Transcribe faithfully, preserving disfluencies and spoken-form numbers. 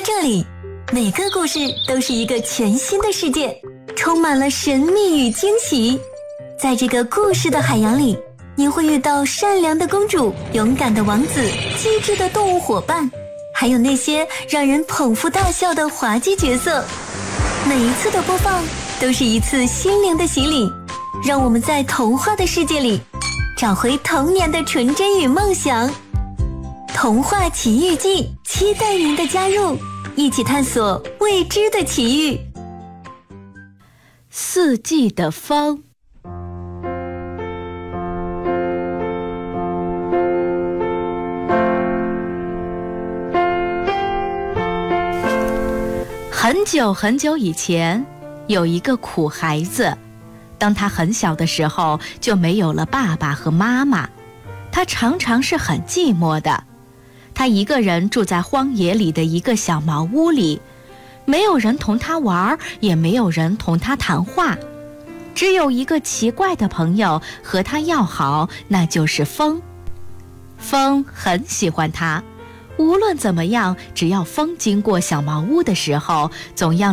这里，每个故事都是一个全新的世界，充满了神秘与惊喜。在这个故事的海洋里，你会遇到善良的公主、勇敢的王子、机智的动物伙伴，还有那些让人捧腹大笑的滑稽角色。每一次的播放都是一次心灵的洗礼，让我们在童话的世界里找回童年的纯真与梦想。童话奇遇记，期待您的加入，一起探索未知的奇遇。 四季的风。很久很久以前，有一个苦孩子，当他很小的时候，就没有了爸爸和妈妈，他常常是很寂寞的。他一个人住在荒野里的一个小茅屋里，没有人同他玩，也没有人同他谈话，只有一个奇怪的朋友和他要好，那就是风。风很喜欢他，无论怎么样，只要风经过小茅屋的时候，总要